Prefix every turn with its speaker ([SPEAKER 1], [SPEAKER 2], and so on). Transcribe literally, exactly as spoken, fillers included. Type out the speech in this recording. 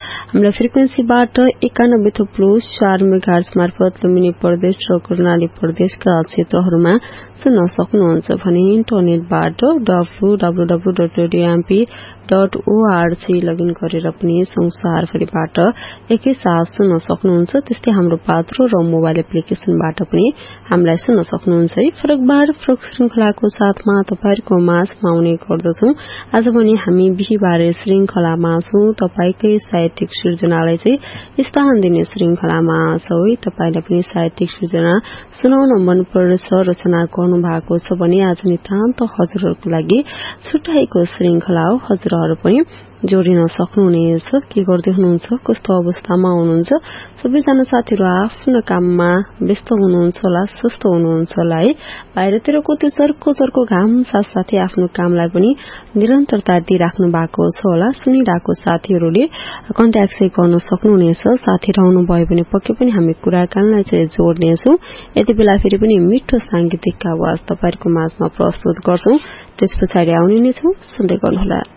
[SPEAKER 1] हामीलाई फ्रिक्वेन्सीबाट एकानब्बे थप्लो चार मेगाहर्ज मार्फत लुम्बिनी प्रदेश र कर्णाली प्रदेशका क्षेत्रहरूमा सुन्न सक्नुहुन्छ भने इन्टरनेटबाट W W W dot radio MP dot ORG login गरेर पनि संसारभरिबाट एकैसाथ सुन्न सक्नुहुन्छ। त्यस्तै हाम्रो पात्रो र मोबाइल एप्लिकेशनबाट पनि हामीलाई सुन्न सक्नुहुन्छ है। फरकबार फरक श्रृंखलाको साथमा तपाईहरुको माझमा आउने गर्दछौं। आज पनि हामी बिहीबार श्रृंखलामा छौं। तपाईकै साहित्यिक सृजनालाई चाहिँ स्थान दिने श्रृंखलामा छौं। तपाईले पनि साहित्यिक सृजना सुनाउन मन पर्छ, रचना गर्नु भएको छ भने आज नितान्त हजुरहरुको लागि छुट्याएको श्रृंखला हो। हजुरहरु पनि जोडिन सक्नुहुनेछ। के गर्दै हुनुहुन्छ, कस्तो अवस्थामा हुनुहुन्छ, सबैजना साथीहरु आफ्नो काममा व्यस्त हुनुहुन्छ होला, सुस्त हुनुहुन्छ होला है। बाहिरतिरको त्यो चर्को चर्को घाम साथसाथै आफ्नो कामलाई पनि निरन्तरता दिइराख्नु भएको छ होला। सुनिरहेको साथीहरुले कन्ट्याक्ट चाहिँ गर्न सक्नुहुनेछ। साथी रहनु भयो भने पक्कै पनि हामी कुराकानीलाई चाहिँ जोड्नेछौं। यति बेला फेरि पनि मिठो सांगीतिक आवाज तपाईहरुको माझमा प्रस्तुत गर्छौं। त्यसपछि आउने नै छौं, सुन्दै गर्नुहोला।